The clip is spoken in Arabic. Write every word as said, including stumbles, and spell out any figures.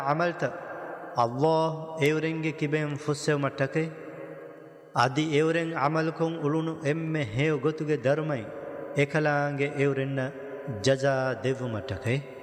عملت الله إورينجي كبين فسو متكي أدي إورين عملكم أولونو إم هيو غتوغي درمي إكلانجي إورين جزا ديفو متكي